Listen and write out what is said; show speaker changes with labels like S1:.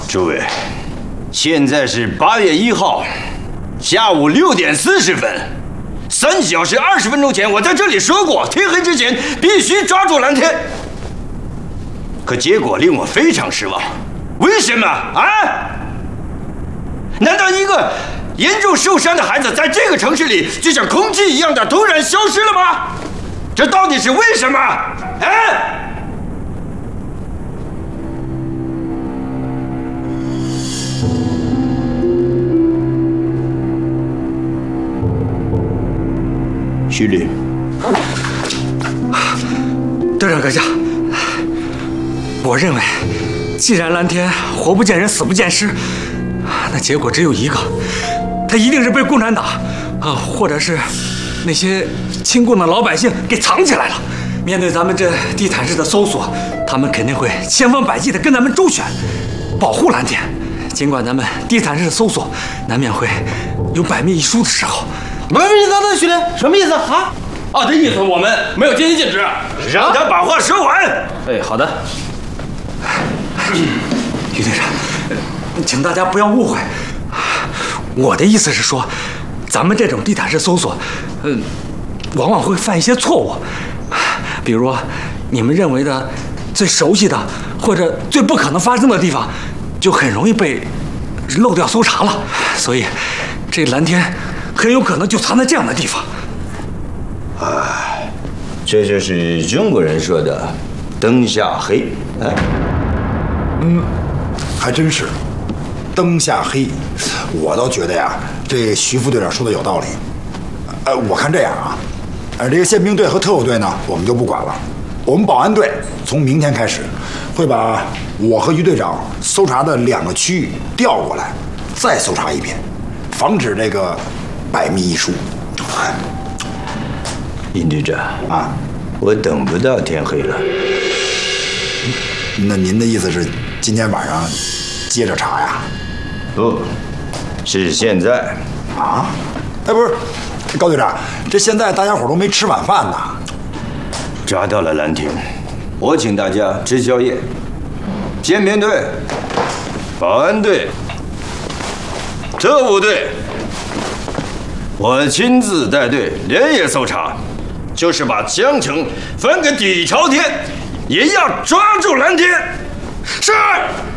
S1: 诸位，现在是8月1号下午6点40分，3小时20分钟前，我在这里说过，天黑之前必须抓住蓝天。可结果令我非常失望。为什么啊？难道一个严重受伤的孩子在这个城市里就像空气一样的突然消失了吗？这到底是为什么？啊？徐律，
S2: 队长阁下，我认为，既然蓝天活不见人，死不见尸，那结果只有一个，他一定是被共产党或者是那些亲共的老百姓给藏起来了。面对咱们这地毯式的搜索，他们肯定会千方百计的跟咱们周旋，保护蓝天。尽管咱们地毯式的搜索难免会有百密一疏的时候。
S3: 不是你等等，徐林，什么意思啊？
S4: 啊，这意思我们没有监禁禁止，
S1: 让他把话说完。
S4: 哎，好的。
S2: 于队长，请大家不要误会，我的意思是说，咱们这种地毯式搜索，往往会犯一些错误，比如你们认为的最熟悉的或者最不可能发生的地方，就很容易被漏掉搜查了。所以，这蓝天很有可能就藏在这样的地方。
S1: 这就是中国人说的“灯下黑”。
S5: 还真是，灯下黑。我倒觉得呀，这徐副队长说的有道理。我看这样啊，这个宪兵队和特务队呢，我们就不管了。我们保安队从明天开始，会把我和于队长搜查的2个区域调过来，再搜查一遍，防止这个百密一疏。
S1: 尹队长啊，我等不到天黑了。
S5: 那您的意思是今天晚上接着查呀？
S1: 不，是现在。
S5: 啊？哎，不是，高队长，这现在大家伙都没吃晚饭呢。
S1: 抓到了蓝天，我请大家吃宵夜。宪兵队、保安队、特务队，我亲自带队连夜搜查，就是把江城翻个底朝天，也要抓住蓝天。是。